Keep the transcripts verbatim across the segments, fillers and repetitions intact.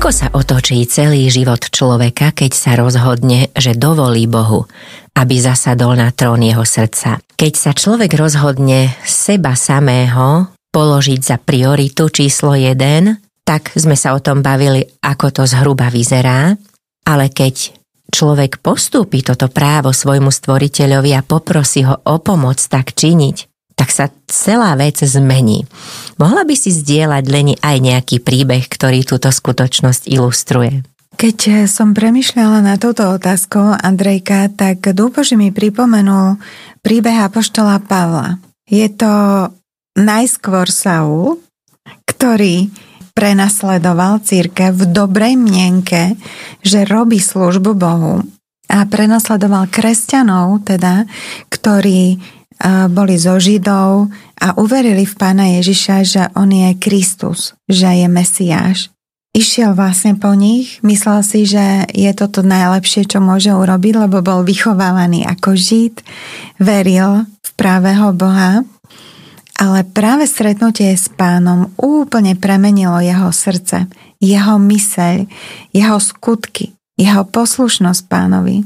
Ako sa otočí celý život človeka, keď sa rozhodne, že dovolí Bohu, aby zasadol na trón jeho srdca? Keď sa človek rozhodne seba samého položiť za prioritu číslo jeden, tak sme sa o tom bavili, ako to zhruba vyzerá, ale keď človek postúpi toto právo svojmu stvoriteľovi a poprosí ho o pomoc tak činiť, tak sa celá vec zmení. Mohla by si zdieľať, Leni, aj nejaký príbeh, ktorý túto skutočnosť ilustruje? Keď som premýšľala na touto otázkou, Andrejka, tak Duch Boží mi pripomenul príbeh apoštola Pavla. Je to najskôr Saul, ktorý prenasledoval cirkev v dobrej mienke, že robí službu Bohu, a prenasledoval kresťanov, teda, ktorí boli zo Židov a uverili v Pána Ježiša, že on je Kristus, že je Mesiáš. Išiel vlastne po nich, myslel si, že je toto najlepšie, čo môže urobiť, lebo bol vychovávaný ako Žid, veril v pravého Boha, ale práve stretnutie s Pánom úplne premenilo jeho srdce, jeho myseľ, jeho skutky, jeho poslušnosť Pánovi.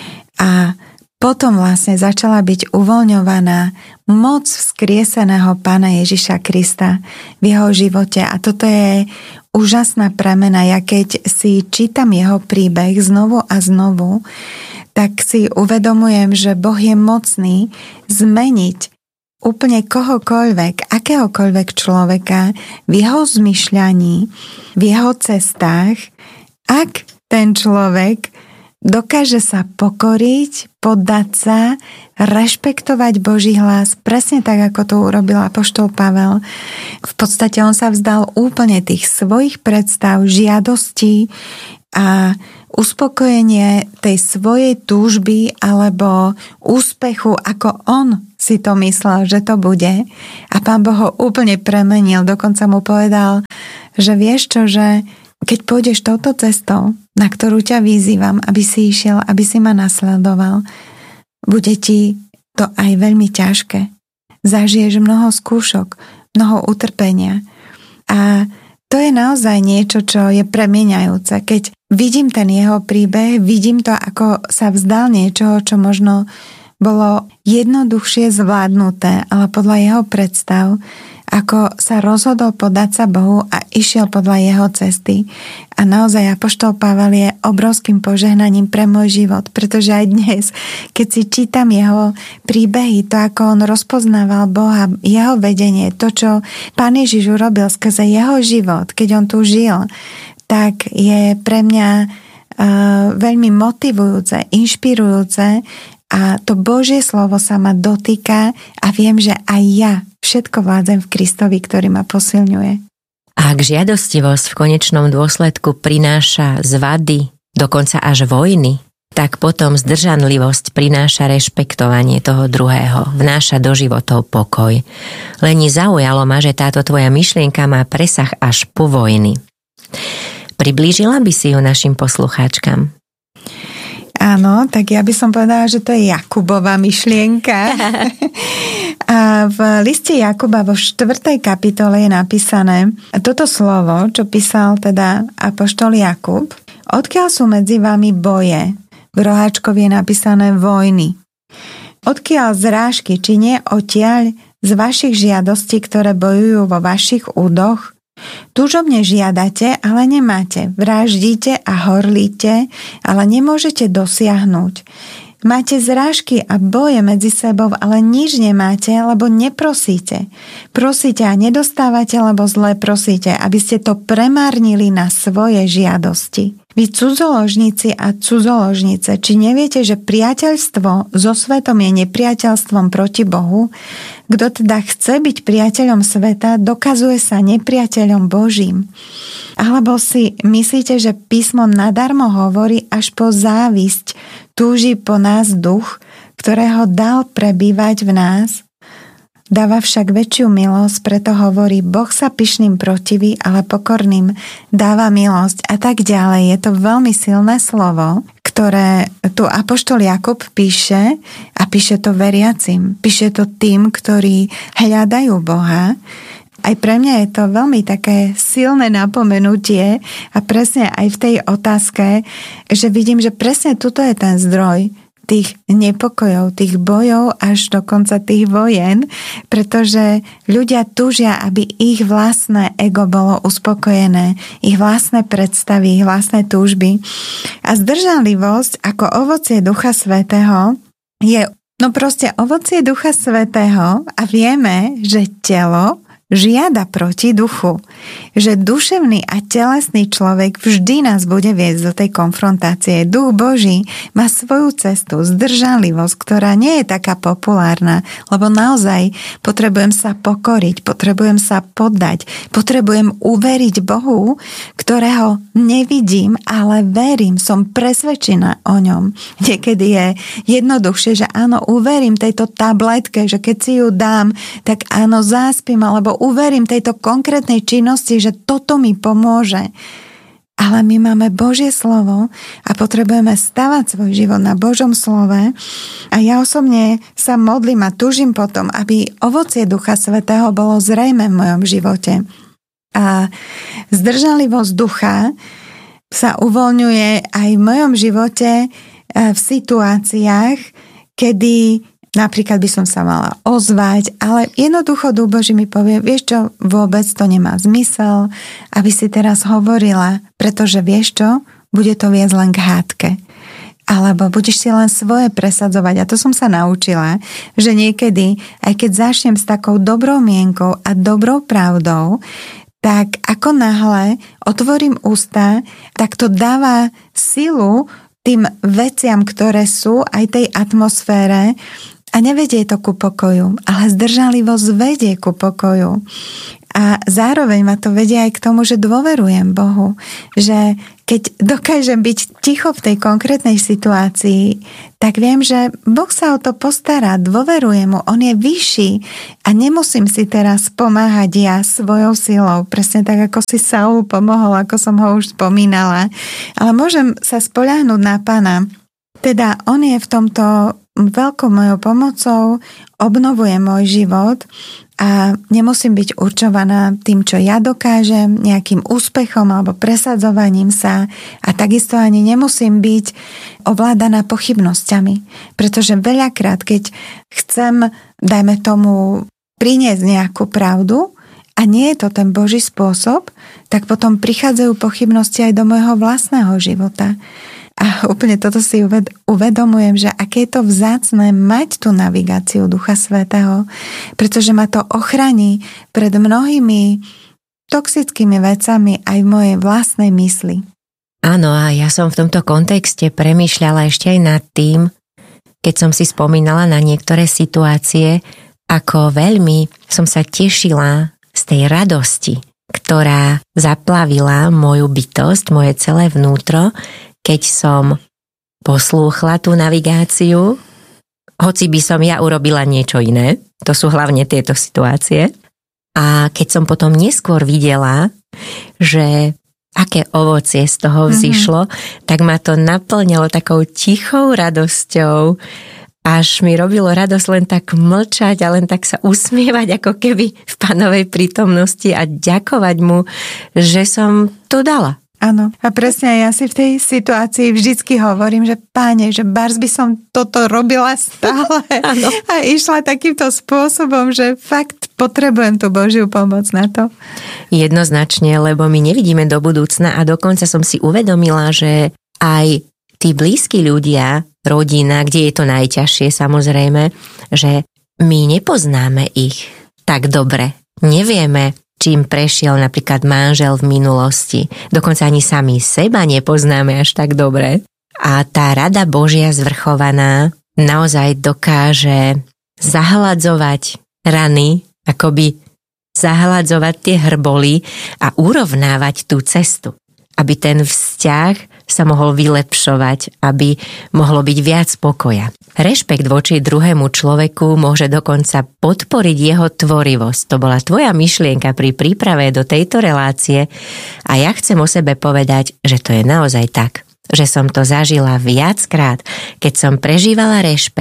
A potom vlastne začala byť uvoľňovaná moc vzkrieseného Pána Ježiša Krista v jeho živote. A toto je úžasná premena. Ja keď si čítam jeho príbeh znovu a znovu, tak si uvedomujem, že Boh je mocný zmeniť úplne kohokoľvek, akéhokoľvek človeka v jeho zmyšľaní, v jeho cestách, ak ten človek dokáže sa pokoriť, poddať sa, rešpektovať Boží hlas, presne tak, ako to urobil apoštol Pavel. V podstate on sa vzdal úplne tých svojich predstav, žiadostí a uspokojenie tej svojej túžby alebo úspechu, ako on si to myslel, že to bude. A Pán Boh ho úplne premenil, dokonca mu povedal, že vieš čo, že keď pôjdeš touto cestou, na ktorú ťa vyzývam, aby si išiel, aby si ma nasledoval, bude ti to aj veľmi ťažké. Zažiješ mnoho skúšok, mnoho utrpenia. A to je naozaj niečo, čo je premieňajúce. Keď vidím ten jeho príbeh, vidím to, ako sa vzdal niečoho, čo možno bolo jednoduchšie zvládnuté, ale podľa jeho predstav, ako sa rozhodol podať sa Bohu a išiel podľa jeho cesty. A naozaj apoštol Pavel je obrovským požehnaním pre môj život, pretože aj dnes, keď si čítam jeho príbehy, to ako on rozpoznával Boha, jeho vedenie, to, čo Pán Ježiš urobil skrze jeho život, keď on tu žil, tak je pre mňa uh, veľmi motivujúce, inšpirujúce. A to Božie slovo sa ma dotýka a viem, že aj ja všetko vládzem v Kristovi, ktorý ma posilňuje. Ak žiadostivosť v konečnom dôsledku prináša zvady, dokonca až vojny, tak potom zdržanlivosť prináša rešpektovanie toho druhého, vnáša do životov pokoj. Leni, zaujalo ma, že táto tvoja myšlienka má presah až po vojny. Priblížila by si ju našim poslucháčkam? Áno, tak ja by som povedala, že to je Jakubova myšlienka. A v liste Jakuba vo štvrtej kapitole je napísané toto slovo, čo písal teda apoštol Jakub. Odkiaľ sú medzi vami boje? V roháčkovi je napísané vojny. Odkiaľ zrážky, či nie odtiaľ z vašich žiadostí, ktoré bojujú vo vašich údoch? Túžobne žiadate, ale nemáte. Vraždíte a horlíte, ale nemôžete dosiahnuť. Máte zrážky a boje medzi sebou, ale nič nemáte, lebo neprosíte. Prosíte a nedostávate, lebo zle prosíte, aby ste to premárnili na svoje žiadosti. Vy cudzoložníci a cudzoložnice, či neviete, že priateľstvo so svetom je nepriateľstvom proti Bohu? Kto teda chce byť priateľom sveta, dokazuje sa nepriateľom Božím. Alebo si myslíte, že písmo nadarmo hovorí, až po závisť túži po nás duch, ktorého dal prebývať v nás? Dáva však väčšiu milosť, preto hovorí, Boh sa pyšným protiví, ale pokorným dáva milosť a tak ďalej. Je to veľmi silné slovo, ktoré tu apoštol Jakub píše a píše to veriacim. Píše to tým, ktorí hľadajú Boha aj pre mňa je to veľmi také silné napomenutie a presne aj v tej otázke, že vidím, že presne tuto je ten zdroj tých nepokojov, tých bojov až do konca tých vojen, pretože ľudia túžia, aby ich vlastné ego bolo uspokojené, ich vlastné predstavy, ich vlastné túžby. A zdržanlivosť ako ovocie Ducha Svätého je no proste ovocie Ducha Svätého a vieme, že telo žiada proti duchu. Že duševný a telesný človek vždy nás bude viesť do tej konfrontácie. Duch Boží má svoju cestu, zdržanlivosť, ktorá nie je taká populárna, lebo naozaj potrebujem sa pokoriť, potrebujem sa poddať, potrebujem uveriť Bohu, ktorého nevidím, ale verím, som presvedčená o ňom. Niekedy je jednoduchšie, že áno, uverím tejto tabletke, že keď si ju dám, tak áno, záspím, alebo uverím tejto konkrétnej činnosti, že toto mi pomôže. Ale my máme Božie slovo a potrebujeme stavať svoj život na Božom slove. A ja osobne sa modlím a túžim potom, aby ovocie Ducha Svätého bolo zrejme v mojom živote. A zdržanlivosť ducha sa uvoľňuje aj v mojom živote v situáciách, kedy napríklad by som sa mala ozvať, ale jednoducho Duch Boží mi povie, vieš čo, vôbec to nemá zmysel, aby si teraz hovorila, pretože vieš čo, bude to viesť len k hádke. Alebo budeš si len svoje presadzovať. A to som sa naučila, že niekedy, aj keď začnem s takou dobrou mienkou a dobrou pravdou, tak ako náhle otvorím ústa, tak to dáva silu tým veciam, ktoré sú, aj tej atmosfére, a nevedie to ku pokoju, ale zdržanlivosť vedie ku pokoju. A zároveň ma to vedie aj k tomu, že dôverujem Bohu. Že keď dokážem byť ticho v tej konkrétnej situácii, tak viem, že Boh sa o to postará, dôverujem mu, on je vyšší a nemusím si teraz pomáhať ja svojou silou. Presne tak, ako si Saul pomohol, ako som ho už spomínala. Ale môžem sa spoľahnúť na Pána. Teda on je v tomto veľkou mojou pomocou, obnovuje môj život a nemusím byť určovaná tým, čo ja dokážem, nejakým úspechom alebo presadzovaním sa a takisto ani nemusím byť ovládaná pochybnosťami. Pretože veľakrát, keď chcem, dajme tomu, priniesť nejakú pravdu a nie je to ten Boží spôsob, tak potom prichádzajú pochybnosti aj do môjho vlastného života. A úplne toto si uvedomujem, že aké je to vzácne mať tú navigáciu Ducha Svätého, pretože ma to ochraní pred mnohými toxickými vecami aj v mojej vlastnej mysli. Áno, a ja som v tomto kontexte premýšľala ešte aj nad tým, keď som si spomínala na niektoré situácie, ako veľmi som sa tešila z tej radosti, ktorá zaplavila moju bytosť, moje celé vnútro, keď som poslúchla tú navigáciu, hoci by som ja urobila niečo iné, to sú hlavne tieto situácie. A keď som potom neskôr videla, že aké ovocie z toho vzišlo, mm-hmm. tak ma to naplňalo takou tichou radosťou, až mi robilo radosť len tak mlčať a len tak sa usmievať, ako keby v Pánovej prítomnosti a ďakovať mu, že som to dala. Áno. A presne ja si v tej situácii vždycky hovorím, že Páne, že bárs by som toto robila stále a išla takýmto spôsobom, že fakt potrebujem tú Božiu pomoc na to. Jednoznačne, lebo my nevidíme do budúcna a dokonca som si uvedomila, že aj tí blízki ľudia, rodina, kde je to najťažšie samozrejme, že my nepoznáme ich tak dobre. Nevieme, čím prešiel napríklad manžel v minulosti. Dokonca ani sami seba nepoznáme až tak dobre. A tá rada Božia zvrchovaná naozaj dokáže zahladzovať rany, akoby zahladzovať tie hrboly a urovnávať tú cestu. Aby ten vzťah sa mohol vylepšovať, aby mohlo byť viac pokoja. Rešpekt voči druhému človeku môže dokonca podporiť jeho tvorivosť. To bola tvoja myšlienka pri príprave do tejto relácie a ja chcem o sebe povedať, že to je naozaj tak. Že som to zažila viackrát, keď som prežívala rešpekt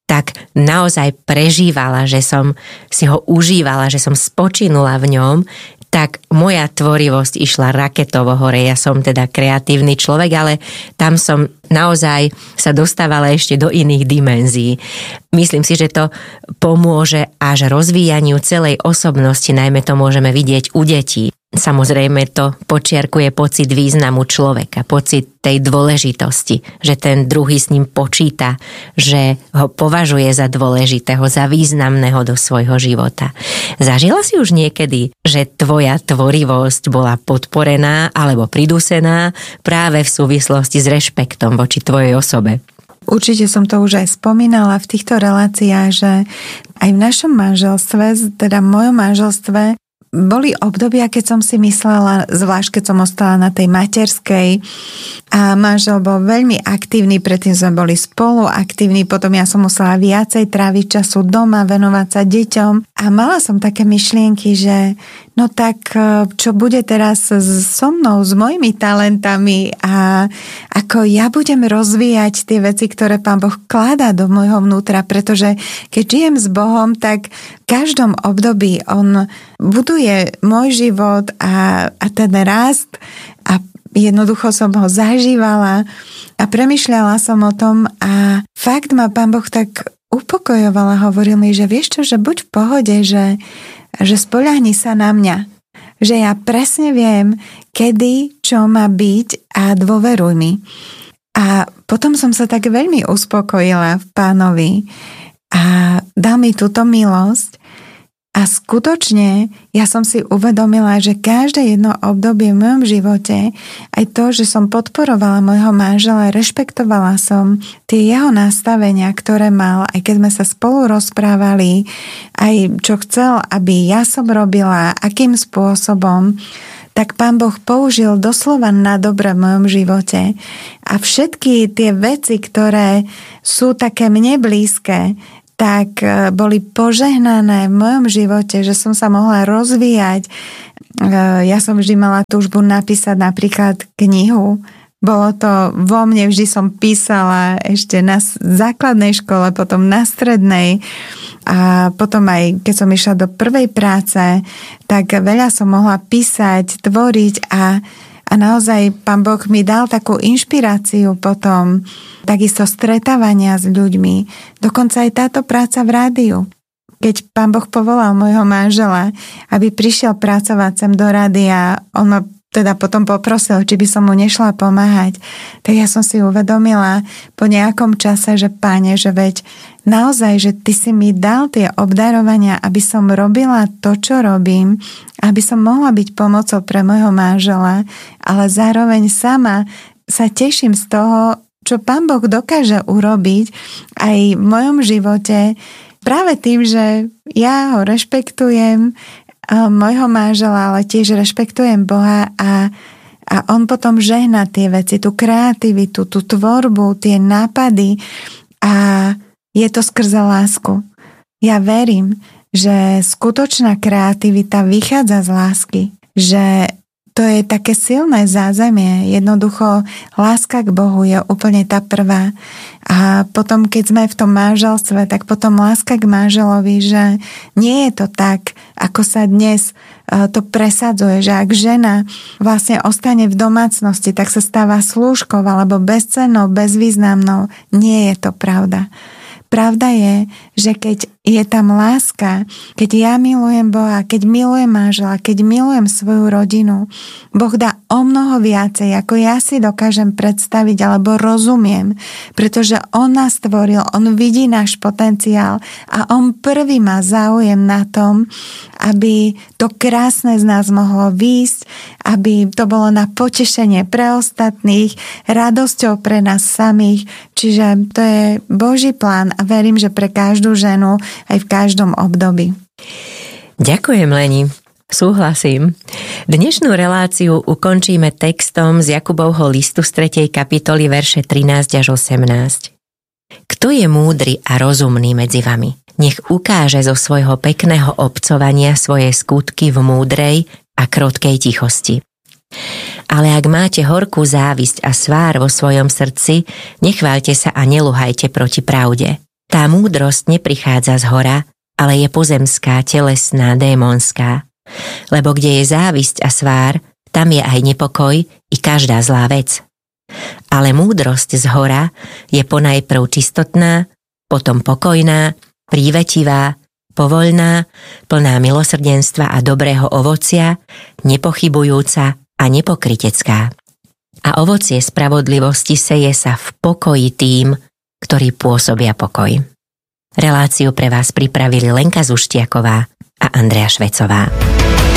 tak naozaj prežívala, že som si ho užívala, že som spočinula v ňom, tak moja tvorivosť išla raketovo hore. Ja som teda kreatívny človek, ale tam som naozaj sa dostávala ešte do iných dimenzií. Myslím si, že to pomôže až rozvíjaniu celej osobnosti, najmä to môžeme vidieť u detí. Samozrejme to počiarkuje pocit významu človeka, pocit tej dôležitosti, že ten druhý s ním počíta, že ho považuje za dôležitého, za významného do svojho života. Zažila si už niekedy, že tvoja tvorivosť bola podporená alebo pridusená práve v súvislosti s rešpektom voči tvojej osobe? Určite som to už aj spomínala v týchto reláciách, že aj v našom manželstve, teda v mojom manželstve, boli obdobia, keď som si myslela, zvlášť keď som ostala na tej materskej a manžel bol veľmi aktívny, predtým sme boli spolu aktívni, potom ja som musela viacej tráviť času doma, venovať sa deťom a mala som také myšlienky, že no tak čo bude teraz so mnou, s mojimi talentami a ako ja budem rozvíjať tie veci, ktoré Pán Boh vkladá do môjho vnútra, pretože keď žijem s Bohom, tak v každom období On buduje môj život a, a ten rast a jednoducho som ho zažívala a premýšľala som o tom a fakt ma Pán Boh tak upokojovala, hovoril mi, že vieš čo, že buď v pohode, že, že spoľahni sa na mňa, že ja presne viem, kedy, čo má byť a dôveruj mi. A potom som sa tak veľmi uspokojila v Pánovi a dal mi túto milosť. A skutočne ja som si uvedomila, že každé jedno obdobie v mojom živote, aj to, že som podporovala môjho manžela, rešpektovala som tie jeho nastavenia, ktoré mal, aj keď sme sa spolu rozprávali, aj čo chcel, aby ja som robila, akým spôsobom, tak Pán Boh použil doslova na dobre v mojom živote. A všetky tie veci, ktoré sú také mne blízke, tak boli požehnané v mojom živote, že som sa mohla rozvíjať. Ja som vždy mala túžbu napísať napríklad knihu. Bolo to vo mne, vždy som písala ešte na základnej škole, potom na strednej a potom aj keď som išla do prvej práce, tak veľa som mohla písať, tvoriť a A naozaj Pán Boh mi dal takú inšpiráciu potom, takisto stretávania s ľuďmi. Dokonca aj táto práca v rádiu. Keď Pán Boh povolal môjho manžela, aby prišiel pracovať sem do rádia, on ma teda potom poprosil, či by som mu nešla pomáhať, tak ja som si uvedomila po nejakom čase, že Páne, že veď naozaj, že Ty si mi dal tie obdarovania, aby som robila to, čo robím, aby som mohla byť pomocou pre môjho manžela, ale zároveň sama sa teším z toho, čo Pán Boh dokáže urobiť aj v mojom živote, práve tým, že ja ho rešpektujem, môjho manžela, ale tiež rešpektujem Boha a, a on potom žehná tie veci, tú kreativitu, tú tvorbu, tie nápady a je to skrze lásku. Ja verím, že skutočná kreativita vychádza z lásky, že to je také silné zázemie. Jednoducho láska k Bohu je úplne tá prvá. A potom, keď sme v tom manželstve, tak potom láska k manželovi, že nie je to tak, ako sa dnes to presadzuje, že ak žena vlastne ostane v domácnosti, tak sa stáva slúžkou alebo bezcennou, bezvýznamnou. Nie je to pravda. Pravda je, že keď je tam láska, keď ja milujem Boha, keď milujem manžela, keď milujem svoju rodinu, Boh dá o mnoho viacej, ako ja si dokážem predstaviť alebo rozumiem, pretože On nás stvoril, On vidí náš potenciál a On prvý má záujem na tom, aby to krásne z nás mohlo výjsť, aby to bolo na potešenie pre ostatných, radosťou pre nás samých. Čiže to je Boží plán a verím, že pre každú ženu aj v každom období. Ďakujem, Leni. Súhlasím. Dnešnú reláciu ukončíme textom z Jakubovho listu z tretej kapitoly verše trinásť až osemnásť. Kto je múdry a rozumný medzi vami? Nech ukáže zo svojho pekného obcovania svoje skutky v múdrej a krotkej tichosti. Ale ak máte horkú závisť a svár vo svojom srdci, nechváľte sa a neluhajte proti pravde. Tá múdrosť neprichádza z hora, ale je pozemská, telesná, démonská. Lebo kde je závisť a svár, tam je aj nepokoj i každá zlá vec. Ale múdrosť z hora je ponajprv čistotná, potom pokojná, prívetivá, povoľná, plná milosrdenstva a dobrého ovocia, nepochybujúca a nepokrytecká. A ovocie spravodlivosti seje sa v pokoji tým, ktorí pôsobia pokoj. Reláciu pre vás pripravili Lenka Zuštiaková a Andrea Švecová.